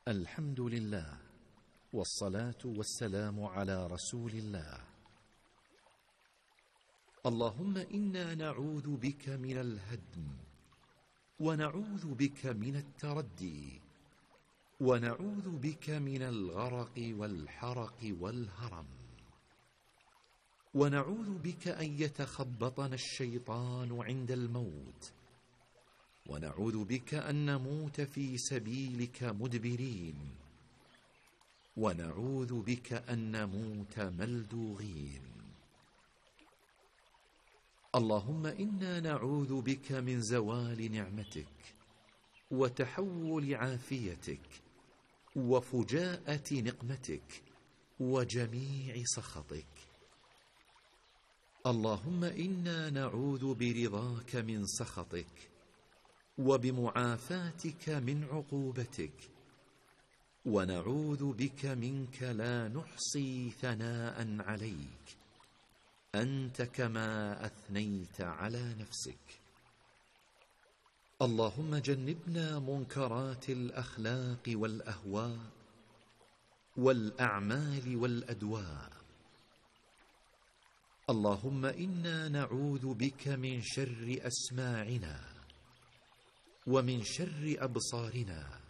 الحمد لله، والصلاة والسلام على رسول الله. اللهم إنا نعوذ بك من الهدم، ونعوذ بك من التردي، ونعوذ بك من الغرق والحرق والهرم، ونعوذ بك أن يتخبطنا الشيطان عند الموت، ونعوذ بك أن نموت في سبيلك مدبرين، ونعوذ بك أن نموت ملدوغين. اللهم إنا نعوذ بك من زوال نعمتك، وتحول عافيتك، وفجاءة نقمتك، وجميع سخطك. اللهم إنا نعوذ برضاك من سخطك، وبمعافاتك من عقوبتك، ونعوذ بك منك لا نحصي ثناء عليك، أنت كما أثنيت على نفسك. اللهم جنبنا منكرات الأخلاق والأهواء والأعمال والأدواء. اللهم إنا نعوذ بك من شر أسماعنا، ومن شر أبصارنا،